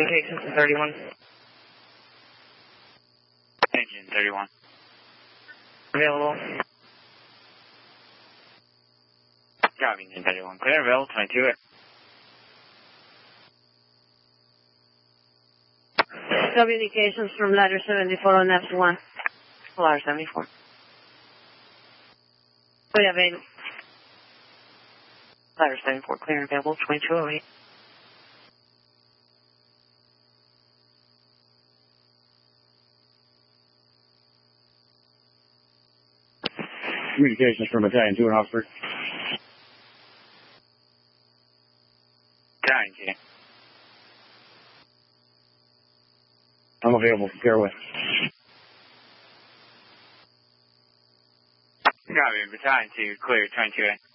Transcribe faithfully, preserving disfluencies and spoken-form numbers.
Communications thirty-one. Engine thirty-one. Available. Copy, Engine thirty-one. Clear, available, twenty-two air. Communications from ladder seventy-four on F one. Ladder seventy-four. Clear, available. Ladder seventy-four, clear, available, twenty-two oh eight. Communications from Battalion two in Oxford. Battalion two. I'm available for Caraway. Copy, Battalion two, clear, twenty-two A.